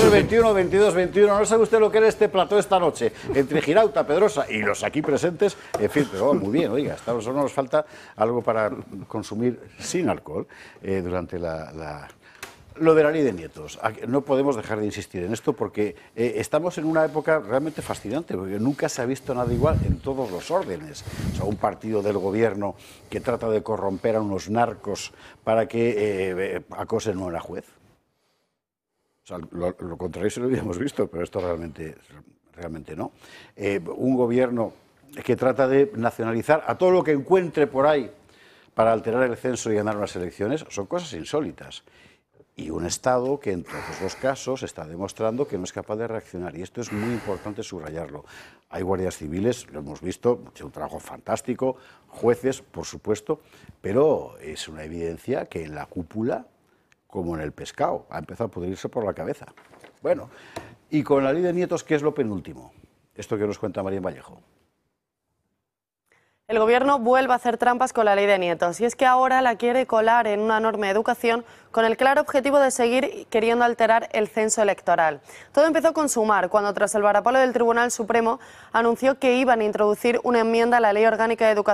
23, 21, 22, 21. No sabe usted lo que era este plató esta noche. Entre Girauta, Pedrosa y los aquí presentes. En fin, pero muy bien, oiga, solo nos falta algo para consumir sin alcohol durante lo de la ley de nietos. No podemos dejar de insistir en esto porque estamos en una época realmente fascinante, porque nunca se ha visto nada igual en todos los órdenes. O sea, un partido del gobierno que trata de corromper a unos narcos para que acosen a una juez. O sea, lo contrario se lo habíamos visto, pero esto realmente no. Un gobierno que trata de nacionalizar a todo lo que encuentre por ahí para alterar el censo y ganar unas elecciones, son cosas insólitas. Y un Estado que en todos los casos está demostrando que no es capaz de reaccionar. Y esto es muy importante subrayarlo. Hay guardias civiles, lo hemos visto, han hecho un trabajo fantástico, jueces, por supuesto, pero es una evidencia que en la cúpula, como en el pescado, ha empezado a pudrirse por la cabeza. Bueno, y con la ley de nietos, ¿qué es lo penúltimo? Esto que nos cuenta María Vallejo. El gobierno vuelve a hacer trampas con la ley de nietos y es que ahora la quiere colar en una norma de educación con el claro objetivo de seguir queriendo alterar el censo electoral. Todo empezó con Sumar, cuando tras el varapalo del Tribunal Supremo anunció que iban a introducir una enmienda a la Ley Orgánica de Educación